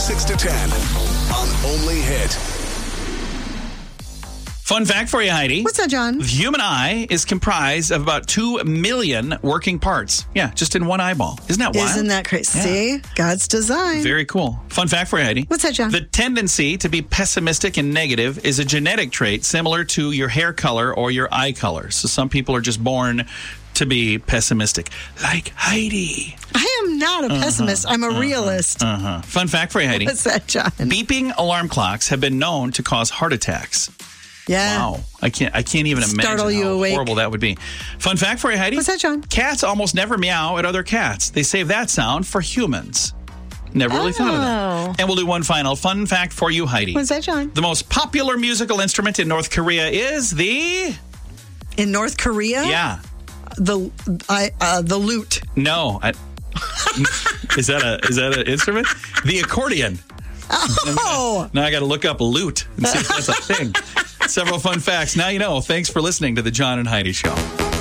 6 to 10 on Only Hit. Fun fact for you, Heidi. What's that, John? The human eye is comprised of about 2 million working parts. Yeah, just in one eyeball. Isn't that wild? Isn't that crazy? Yeah. See? God's design. Very cool. Fun fact for you, Heidi. What's that, John? The tendency to be pessimistic and negative is a genetic trait similar to your hair color or your eye color. So some people are just born to be pessimistic, like Heidi. I am not a pessimist. I'm a realist. Fun fact for you, Heidi. What's that, John? Beeping alarm clocks have been known to cause heart attacks. Yeah. Wow. I can't even imagine Startle you how awake. horrible that would be. Fun fact for you, Heidi. What's that, John? Cats almost never meow at other cats. They save that sound for humans. Never really thought of that. And we'll do one final fun fact for you, Heidi. What's that, John? The most popular musical instrument in North Korea is the... In North Korea? Yeah. The lute. No. Is that an instrument? The accordion. Oh. Now I got to look up lute and see if that's a thing. Several fun facts. Now you know. Thanks for listening to the John and Heidi Show.